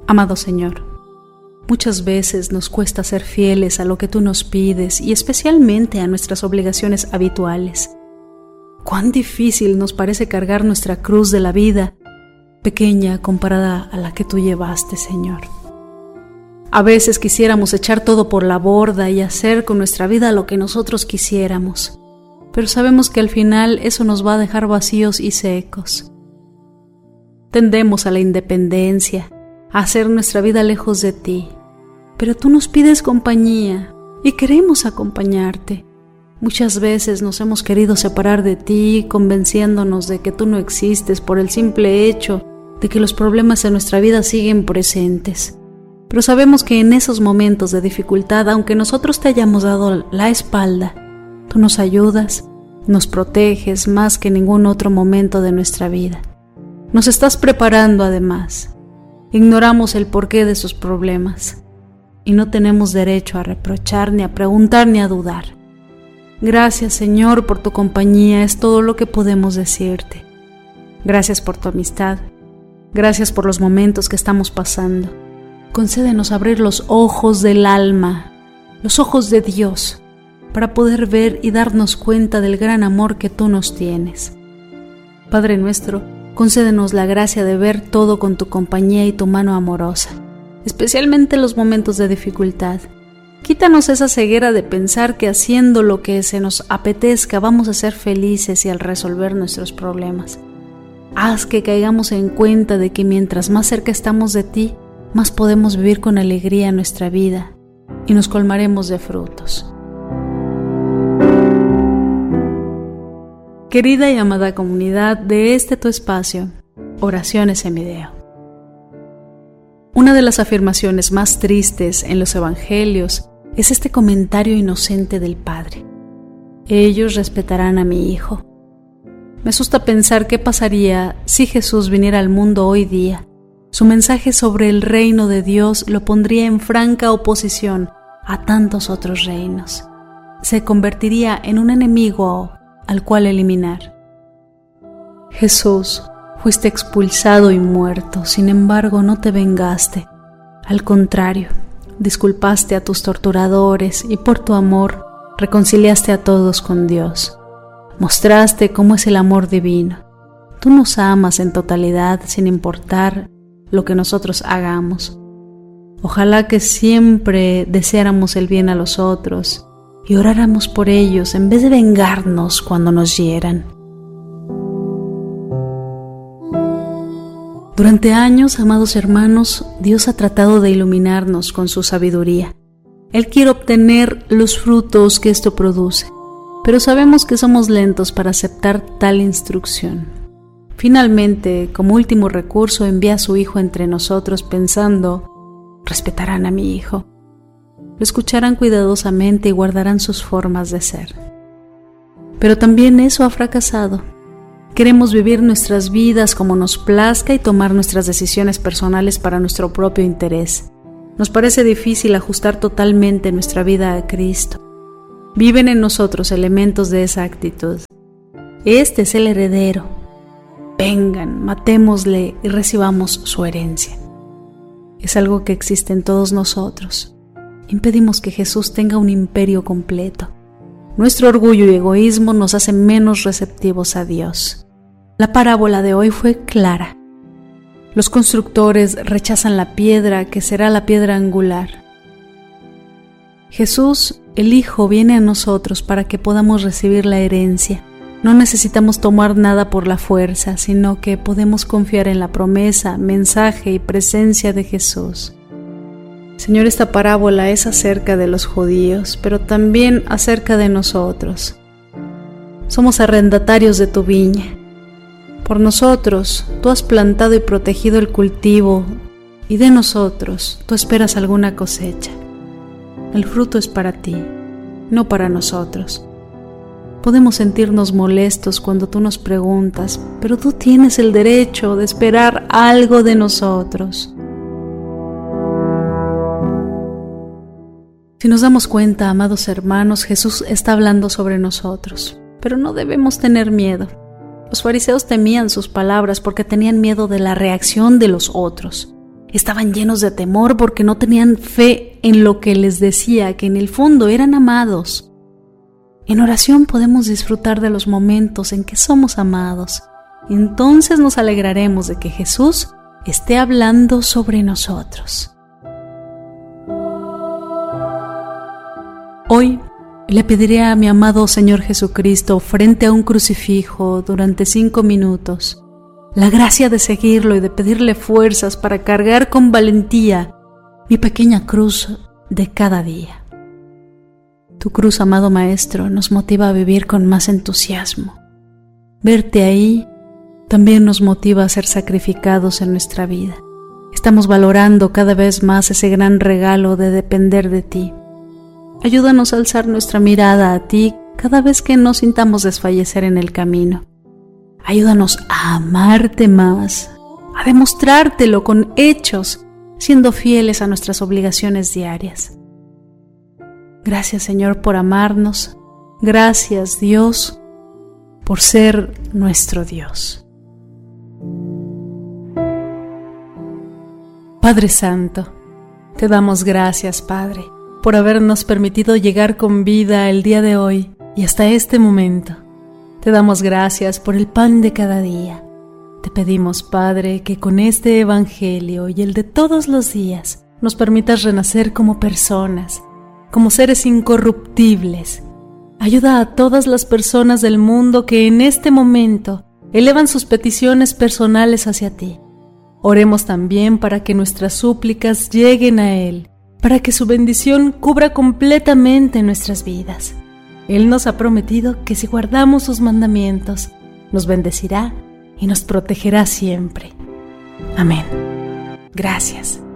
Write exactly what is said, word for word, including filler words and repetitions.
Amado Señor, muchas veces nos cuesta ser fieles a lo que tú nos pides y especialmente a nuestras obligaciones habituales. Cuán difícil nos parece cargar nuestra cruz de la vida, pequeña comparada a la que tú llevaste, Señor. A veces quisiéramos echar todo por la borda y hacer con nuestra vida lo que nosotros quisiéramos, pero sabemos que al final eso nos va a dejar vacíos y secos. Tendemos a la independencia, a hacer nuestra vida lejos de ti, pero tú nos pides compañía y queremos acompañarte. Muchas veces nos hemos querido separar de ti, convenciéndonos de que tú no existes por el simple hecho de que los problemas en nuestra vida siguen presentes. Pero sabemos que en esos momentos de dificultad, aunque nosotros te hayamos dado la espalda, tú nos ayudas, nos proteges más que en ningún otro momento de nuestra vida. Nos estás preparando además. Ignoramos el porqué de esos problemas y no tenemos derecho a reprochar, ni a preguntar, ni a dudar. Gracias, Señor, por tu compañía, es todo lo que podemos decirte. Gracias por tu amistad. Gracias por los momentos que estamos pasando. Concédenos abrir los ojos del alma, los ojos de Dios, para poder ver y darnos cuenta del gran amor que tú nos tienes. Padre nuestro, concédenos la gracia de ver todo con tu compañía y tu mano amorosa, especialmente en los momentos de dificultad. Quítanos esa ceguera de pensar que haciendo lo que se nos apetezca vamos a ser felices y al resolver nuestros problemas. Haz que caigamos en cuenta de que mientras más cerca estamos de ti, más podemos vivir con alegría nuestra vida y nos colmaremos de frutos. Querida y amada comunidad de este tu espacio, Oraciones en Video. Una de las afirmaciones más tristes en los evangelios es este comentario inocente del Padre: ellos respetarán a mi Hijo. Me asusta pensar qué pasaría si Jesús viniera al mundo hoy día. Su mensaje sobre el reino de Dios lo pondría en franca oposición a tantos otros reinos. Se convertiría en un enemigo al cual eliminar. Jesús, fuiste expulsado y muerto, sin embargo no te vengaste. Al contrario, disculpaste a tus torturadores y por tu amor reconciliaste a todos con Dios. Mostraste cómo es el amor divino. Tú nos amas en totalidad sin importar lo que nosotros hagamos. Ojalá que siempre deseáramos el bien a los otros y oráramos por ellos en vez de vengarnos cuando nos hieran. Durante años, amados hermanos, Dios ha tratado de iluminarnos con su sabiduría. Él quiere obtener los frutos que esto produce, pero sabemos que somos lentos para aceptar tal instrucción. Finalmente, como último recurso, envía a su Hijo entre nosotros pensando: respetarán a mi Hijo. Lo escucharán cuidadosamente y guardarán sus formas de ser. Pero también eso ha fracasado. Queremos vivir nuestras vidas como nos plazca y tomar nuestras decisiones personales para nuestro propio interés. Nos parece difícil ajustar totalmente nuestra vida a Cristo. Viven en nosotros elementos de esa actitud. Este es el heredero. Vengan, matémosle y recibamos su herencia. Es algo que existe en todos nosotros. Impedimos que Jesús tenga un imperio completo. Nuestro orgullo y egoísmo nos hacen menos receptivos a Dios. La parábola de hoy fue clara. Los constructores rechazan la piedra que será la piedra angular. Jesús, el Hijo, viene a nosotros para que podamos recibir la herencia. No necesitamos tomar nada por la fuerza, sino que podemos confiar en la promesa, mensaje y presencia de Jesús. Señor, esta parábola es acerca de los judíos, pero también acerca de nosotros. Somos arrendatarios de tu viña. Por nosotros, tú has plantado y protegido el cultivo, y de nosotros, tú esperas alguna cosecha. El fruto es para ti, no para nosotros. Podemos sentirnos molestos cuando tú nos preguntas, pero tú tienes el derecho de esperar algo de nosotros. Si nos damos cuenta, amados hermanos, Jesús está hablando sobre nosotros, pero no debemos tener miedo. Los fariseos temían sus palabras porque tenían miedo de la reacción de los otros. estaban llenos de temor porque no tenían fe en lo que les decía, que en el fondo eran amados. En oración podemos disfrutar de los momentos en que somos amados. Entonces nos alegraremos de que Jesús esté hablando sobre nosotros. Hoy le pediré a mi amado Señor Jesucristo frente a un crucifijo durante cinco minutos la gracia de seguirlo y de pedirle fuerzas para cargar con valentía mi pequeña cruz de cada día. Tu cruz, amado Maestro, nos motiva a vivir con más entusiasmo. Verte ahí también nos motiva a ser sacrificados en nuestra vida. Estamos valorando cada vez más ese gran regalo de depender de ti. Ayúdanos a alzar nuestra mirada a ti cada vez que nos sintamos desfallecer en el camino. Ayúdanos a amarte más, a demostrártelo con hechos, siendo fieles a nuestras obligaciones diarias. Gracias, Señor, por amarnos. Gracias, Dios, por ser nuestro Dios. Padre Santo, te damos gracias, Padre, por habernos permitido llegar con vida el día de hoy y hasta este momento. Te damos gracias por el pan de cada día. Te pedimos, Padre, que con este Evangelio y el de todos los días nos permitas renacer como personas, como seres incorruptibles. Ayuda a todas las personas del mundo que en este momento elevan sus peticiones personales hacia ti. Oremos también para que nuestras súplicas lleguen a Él, para que su bendición cubra completamente nuestras vidas. Él nos ha prometido que si guardamos sus mandamientos, nos bendecirá y nos protegerá siempre. Amén. Gracias.